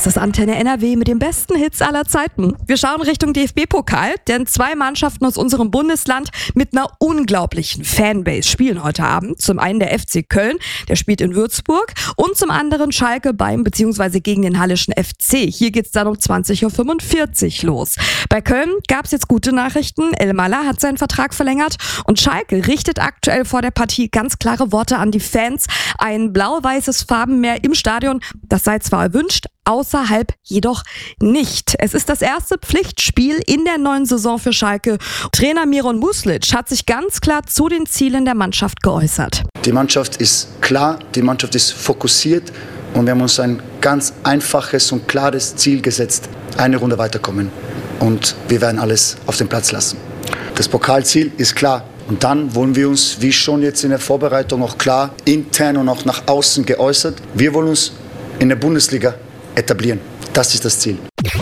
Das ist Antenne NRW mit den besten Hits aller Zeiten. Wir schauen Richtung DFB-Pokal, denn 2 Mannschaften aus unserem Bundesland mit einer unglaublichen Fanbase spielen heute Abend. Zum einen der FC Köln, der spielt in Würzburg, und zum anderen Schalke bzw. gegen den Hallischen FC. Hier geht's dann um 20.45 Uhr los. Bei Köln gab's jetzt gute Nachrichten. El Mala hat seinen Vertrag verlängert und Schalke richtet aktuell vor der Partie ganz klare Worte an die Fans. Ein blau-weißes Farbenmeer im Stadion, das sei zwar erwünscht, außerhalb jedoch nicht. Es ist das erste Pflichtspiel in der neuen Saison für Schalke. Trainer Miron Muslic hat sich ganz klar zu den Zielen der Mannschaft geäußert. Die Mannschaft ist klar, die Mannschaft ist fokussiert und wir haben uns ein ganz einfaches und klares Ziel gesetzt. Eine Runde weiterkommen und wir werden alles auf den Platz lassen. Das Pokalziel ist klar. Und dann wollen wir uns, wie schon jetzt in der Vorbereitung auch klar, intern und auch nach außen geäußert, wir wollen uns in der Bundesliga etablieren. Das ist das Ziel.